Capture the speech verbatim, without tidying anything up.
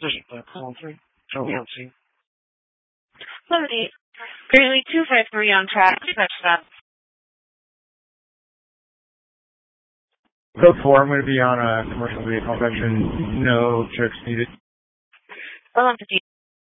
There's a call three. Oh, we don't see. Seventy. Currently two five three on track. Touch that. Code four, I'm going to be on a commercial vehicle section. No trips needed. one fifty.